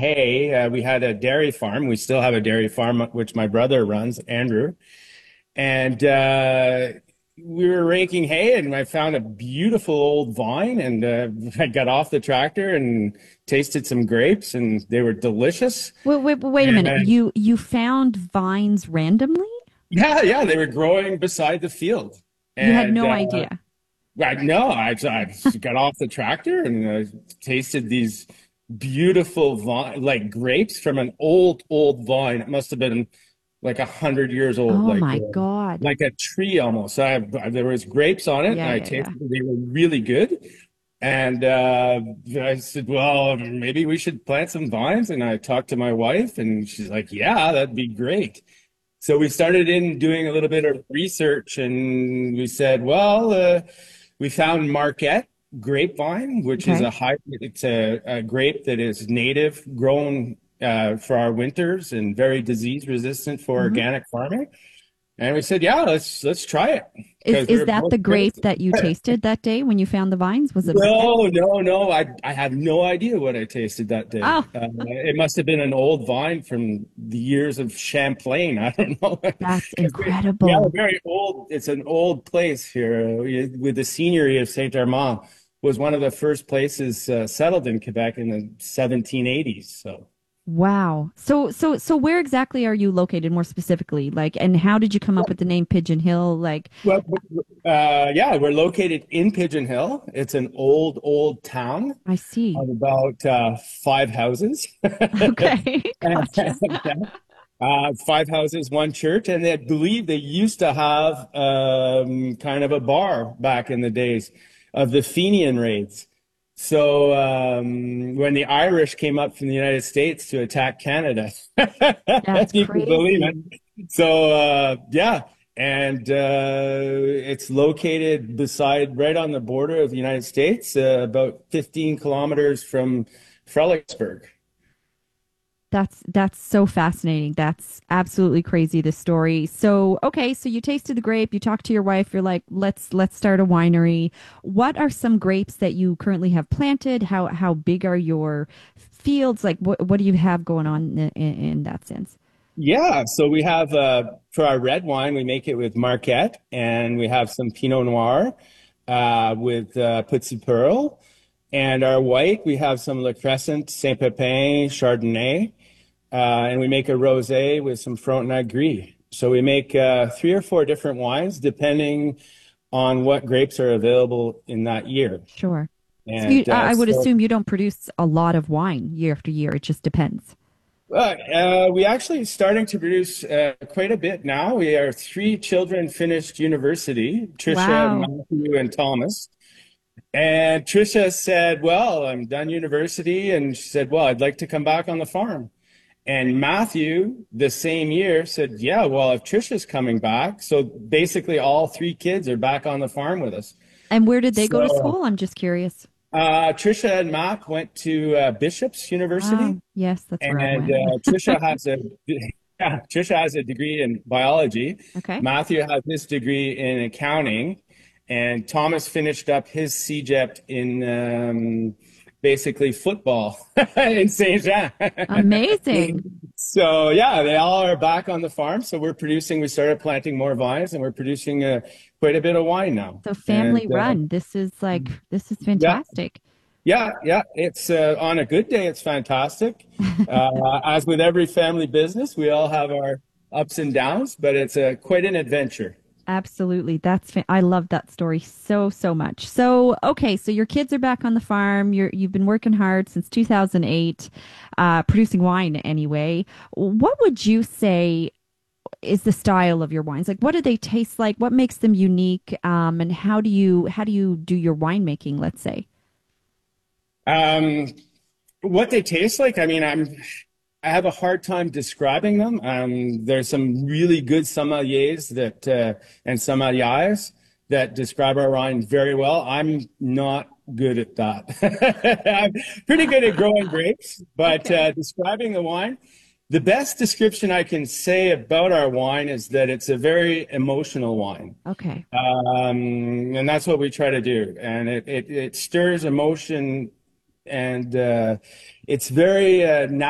hay. We had a dairy farm. We still have a dairy farm, which my brother runs, Andrew. And we were raking hay, and I found a beautiful old vine. And I got off the tractor and tasted some grapes, and they were delicious. Wait a minute. And You found vines randomly? yeah, yeah, they were growing beside the field. You had And no idea. no, I got off the tractor and tasted these beautiful vine, like grapes from an old vine. It must have been like 100 years old, Oh my God. like a tree almost. There was grapes on it, and Yeah, I yeah, yeah. tasted they were really good. And I said, well, maybe we should plant some vines. And I talked to my wife, and she's like, yeah, that'd be great. So we started in doing a little bit of research, and we said, well, we found Marquette grapevine, which is Okay. it's a grape that is native, grown for our winters, and very disease resistant for Hmm. organic farming. And we said, yeah, let's try it because we Is were that both the grape crazy. that you tasted that day when you found the vines? Was it Marquette? No. I have no idea what I tasted that day. Oh, It must have been an old vine from the years of Champlain. I don't know. that's 'Cause we have a incredible. very old, it's an old place here with the Seigneury of Saint Armand was one of the first places settled in Quebec in the 1780s. So. Wow. So where exactly are you located more specifically? Like, and how did you come up with the name Pigeon Hill? Like, Well, yeah, we're located in Pigeon Hill. It's an old town I see. of about five houses. Okay. Gotcha. Five houses, one church, and I believe they used to have kind of a bar back in the days of the Fenian raids. So when the Irish came up from the United States to attack Canada, That's if you can believe crazy. it. So yeah, and it's located beside, right on the border of the United States, about 15 kilometers from Fredericksburg. That's so fascinating. That's absolutely crazy, this story. So, okay, so you tasted the grape, you talked to your wife, you're like, let's start a winery. What are some grapes that you currently have planted? How big are your fields? Like what do you have going on in that sense? Yeah, so we have for our red wine, we make it with Marquette, and we have some Pinot Noir with Petit Pearl. And our white, we have some Le Crescent, Saint Pepin, Chardonnay, and we make a rosé with some Frontenac Gris. So we make three or four different wines depending on what grapes are available in that year. Sure. So And I would so assume you don't produce a lot of wine year after year. It just depends. we actually starting to produce quite a bit now. We are three children finished university, Trisha, Wow. Matthew, and Thomas. And Trisha said, well, I'm done university. And she said, well, I'd like to come back on the farm. And Matthew, the same year, said, yeah, well, if Trisha's coming back. So basically, all three kids are back on the farm with us. And where did they go to So school? I'm just curious. Trisha and Mac went to Bishop's University. Oh, yes, that's where I And went. Trisha has a degree in biology. Okay. Matthew has his degree in accounting, and Thomas finished up his CEGEP in basically football in Saint Jean. Amazing. So yeah, they all are back on the farm. So we're producing. We started planting more vines, and we're producing quite a bit of wine now. So And family run. This is yeah, fantastic. yeah. It's on a good day, it's fantastic. As with every family business, we all have our ups and downs, but it's quite an adventure. Absolutely. I love that story so much. So, okay, so your kids are back on the farm. You've been working hard since 2008, producing wine anyway. What would you say is the style of your wines? Like what do they taste like? What makes them unique? And how do you do your winemaking, let's say? Um, what they taste like, I mean, I have a hard time describing them. There's some really good sommeliers and sommeliers that describe our wine very well. I'm not good at that. I'm pretty good at growing grapes, but Okay. describing the wine, the best description I can say about our wine is that it's a very emotional wine. Okay. And that's what we try to do. And it stirs emotion, and it's very